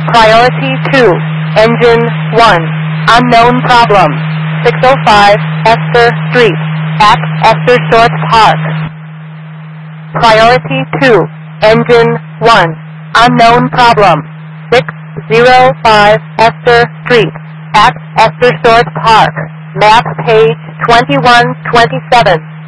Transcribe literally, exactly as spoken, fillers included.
Priority two, Engine one, unknown problem, six oh five Esther Street, at Esther Short Park. Priority two, Engine one, unknown problem, six oh five Esther Street, at Esther Short Park. Map page twenty-one twenty-seven.